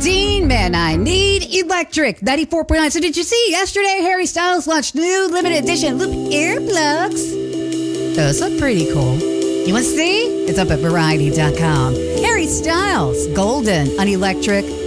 Dean Man, I Need Electric 94.9. So did you see yesterday Harry Styles launched new limited edition loop earplugs? Those look pretty cool. You want to see? It's up at Variety.com. Harry Styles, Golden on Electric